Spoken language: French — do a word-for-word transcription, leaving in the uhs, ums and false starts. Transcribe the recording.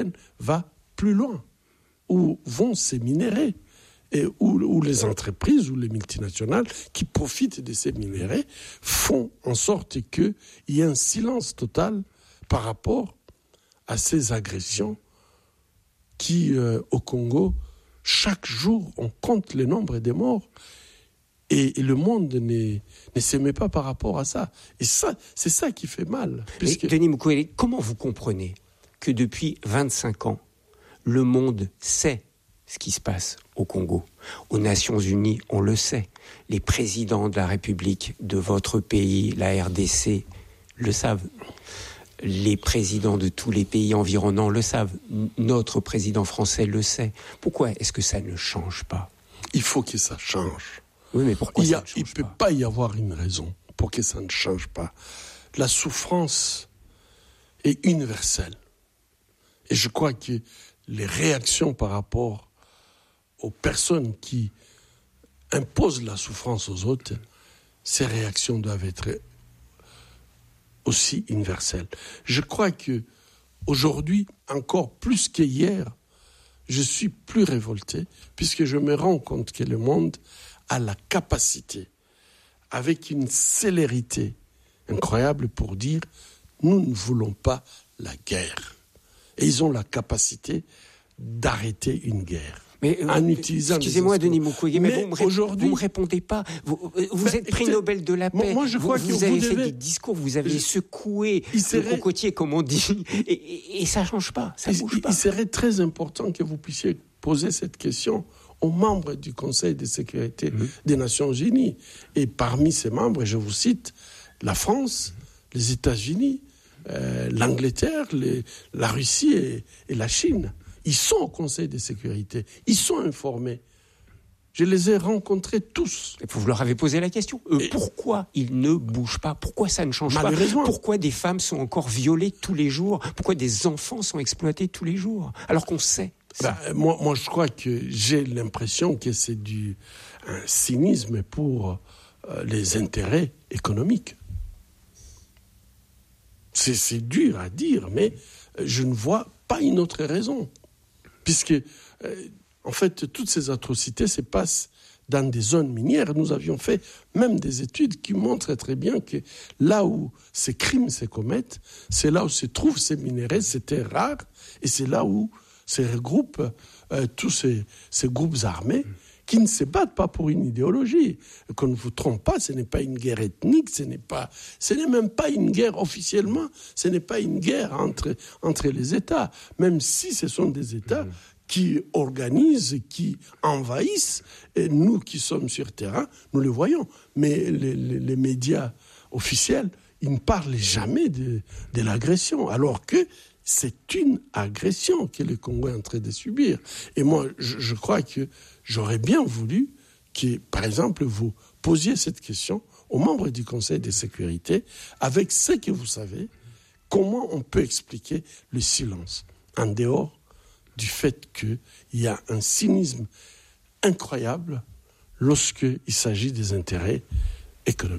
va plus loin. Où vont ces minéraux et où, où les entreprises ou les multinationales qui profitent de ces minéraux font en sorte qu'il y ait un silence total par rapport à ces agressions qui, euh, au Congo, chaque jour, on compte le nombre des morts et, et le monde n'est, ne s'émet pas par rapport à ça. Et ça, c'est ça qui fait mal. Puisque... Denis Mukwege, comment vous comprenez que depuis vingt-cinq ans, le monde sait ce qui se passe au Congo? Aux Nations Unies, on le sait. Les présidents de la République de votre pays, la R D C, le savent. Les présidents de tous les pays environnants le savent. Notre président français le sait. Pourquoi est-ce que ça ne change pas? Il faut que ça change. Oui, mais pourquoi il ça a, ne change Il ne peut pas, pas y avoir une raison pour que ça ne change pas. La souffrance est universelle. Et je crois que les réactions par rapport aux personnes qui imposent la souffrance aux autres, ces réactions doivent être aussi universelles. Je crois que aujourd'hui, encore plus qu'hier, je suis plus révolté puisque je me rends compte que le monde a la capacité, avec une célérité incroyable, pour dire nous ne voulons pas la guerre. Et ils ont la capacité d'arrêter une guerre. Mais, en utilisant excusez-moi, Denis Mukwege, mais, mais vous ne me répondez pas. Vous, vous ben, êtes prix écoutez, Nobel de la paix. Moi, je crois vous, que vous avez vous fait devez... des discours, vous avez secoué le cocotier, comme on dit, et, et, et ça ne change pas, ça ne bouge il, pas. Il serait très important que vous puissiez poser cette question aux membres du Conseil de sécurité mmh. des Nations Unies. Et parmi ces membres, je vous cite, la France, les États-Unis, euh, l'Angleterre, les, la Russie et, et la Chine. Ils sont au Conseil de sécurité. Ils sont informés. Je les ai rencontrés tous. Vous leur avez posé la question. Euh, pourquoi ils ne bougent pas? Pourquoi ça ne change pas? Pourquoi des femmes sont encore violées tous les jours? Pourquoi des enfants sont exploités tous les jours? Alors qu'on sait. Bah, moi, moi, je crois que j'ai l'impression que c'est du un cynisme pour euh, les intérêts économiques. C'est, c'est dur à dire, mais je ne vois pas une autre raison. Puisque, euh, en fait, toutes ces atrocités se passent dans des zones minières. Nous avions fait même des études qui montrent très bien que là où ces crimes se commettent, c'est là où se trouvent ces minéraux, c'était rare, et c'est là où se regroupent euh, tous ces, ces groupes armés qui ne se battent pas pour une idéologie. Qu'on ne vous trompe pas, ce n'est pas une guerre ethnique, ce n'est pas, ce n'est même pas une guerre officiellement, ce n'est pas une guerre entre, entre les États, même si ce sont des États mmh. qui organisent, qui envahissent, et nous qui sommes sur terrain, nous le voyons. Mais les, les, les médias officiels, ils ne parlent jamais de, de l'agression, alors que c'est une agression que le Congo est en train de subir. Et moi, je, je crois que j'aurais bien voulu que, par exemple, vous posiez cette question aux membres du Conseil de sécurité avec ce que vous savez, comment on peut expliquer le silence, en dehors du fait qu'il y a un cynisme incroyable lorsqu'il s'agit des intérêts économiques.